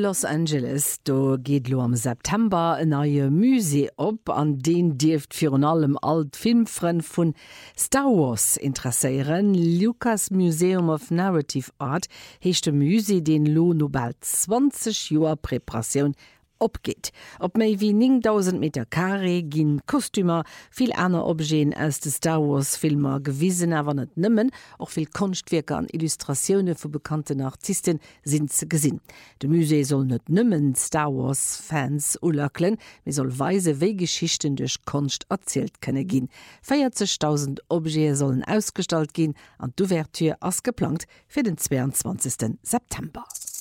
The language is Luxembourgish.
Los Angeles, do geht lo am September ein neue Musee op, an den dirft für allem alt Filmfren von Star Wars interessieren. Lucas Museum of Narrative Art hecht de Musee den lo no bald 20 Joer Präparation opgeht. Op méi wie 9.000 Meter Carré ginn Kostümer, viel aner Objekten aus de Star Wars Filmer gewiesen awer net nëmmen, och viel Kunstwerke an Illustrationune vu bekannten Artisten sind ze gesinn. De Musee soll net nëmmen Star Wars Fans ulaklen, me soll weise Wéigeschichten durch Kunst erzählt kënne ginn. 40.000 Objekte sollen ausgestalt gin, an d'Ouverture ass geplant fir den 22. September.